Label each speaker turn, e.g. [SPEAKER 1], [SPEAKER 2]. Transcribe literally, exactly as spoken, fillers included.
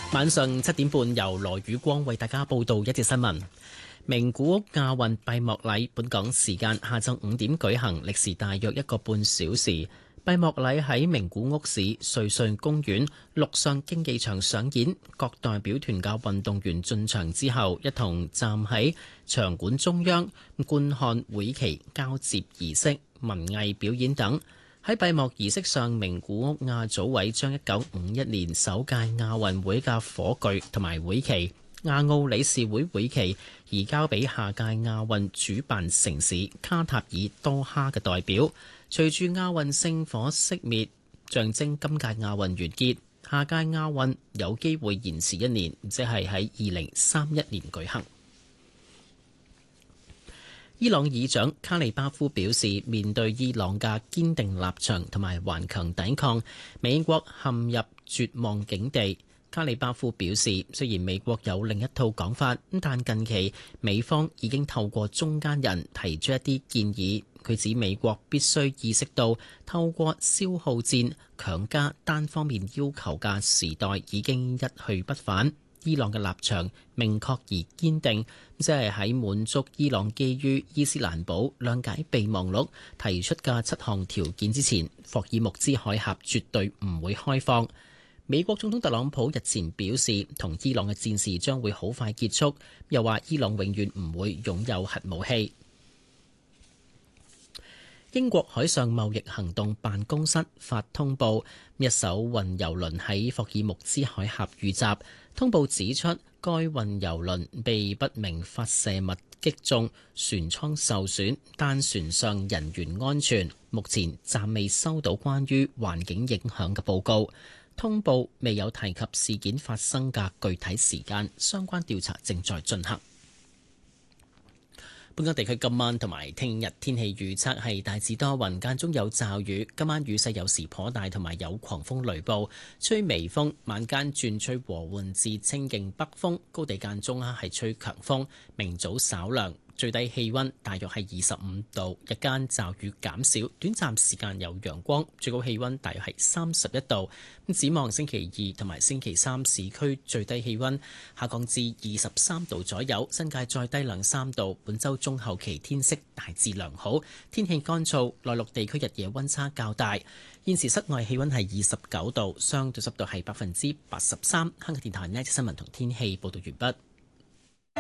[SPEAKER 1] 晚上七點半，由羅宇光為大家報道一節新聞。名古屋亞運閉幕禮本港時間下晝五點舉行，歷時大約一個半小時。閉幕禮喺名古屋市瑞穗公園陸上競技場上演，各代表團嘅運動員進場之後，一同站喺場館中央觀看會旗交接儀式、文藝表演等。喺閉幕儀式上，名古屋亞組委將一九五一年首屆亞運會嘅火炬同埋會旗、亞奧理事會會旗移交俾下屆亞運主辦城市卡塔爾多哈嘅代表。隨住亞運聖火熄滅，象徵今屆亞運完結，下屆亞運有機會延遲一年，即係喺二零三一年舉行。伊朗議長卡利巴夫表示，面對伊朗嘅堅定立場同埋頑強抵抗，美國陷入絕望境地。卡利巴夫表示，雖然美國有另一套講法，但近期美方已經透過中間人提出一啲建議。佢指美國必須意識到，透過消耗戰強加單方面要求嘅時代已經一去不返。伊朗嘅立場明確而堅定，即係喺滿足伊朗基於伊斯蘭堡諒解備忘錄提出嘅七項條件之前，霍爾木茲海峽絕對唔會開放。美國總統特朗普日前表示，同伊朗嘅戰事將會好快結束，又話伊朗永遠唔會擁有核武器。英國海上貿易行動辦公室發通報，一艘運油輪喺霍爾木茲海峽遇襲。通報指出，該運油輪被不明發射物擊中，船艙受損，但船上人員安全。目前暫未收到關於環境影響嘅報告。通報未有提及事件發生嘅具體時間，相關調查正在進行。本港地區今晚同埋聽日天氣預測係大致多雲，間中有驟雨。今晚雨勢有時頗大，同埋有狂風雷暴，吹微風。晚間轉吹和緩至清勁北風，高地間中啊係吹強風。明早稍涼，最低氣溫大約係二十五度，日間驟雨減少，短暫時間有陽光，最高氣溫大約係三十一度。咁展望星期二同埋星期三，市區最低氣溫下降至二十三度左右，新界再低兩三度。本週中後期天色大致良好，天氣乾燥，內陸地區日夜溫差較大。現時室外氣溫係二十九度，相對濕度係百分之八十三。香港電台呢則新聞同天氣報道完畢。